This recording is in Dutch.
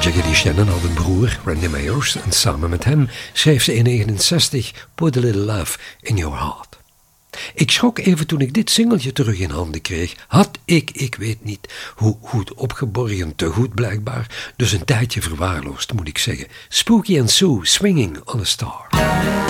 Jackie Shannon had een broer, Randy Mayers, en samen met hem schreef ze in 1969 Put a Little Love in Your Heart. Ik schrok even toen ik dit singeltje terug in handen kreeg. Had ik weet niet hoe goed opgeborgen, te goed blijkbaar, dus een tijdje verwaarloosd, moet ik zeggen. Spooky and Sue, Swinging on a Star.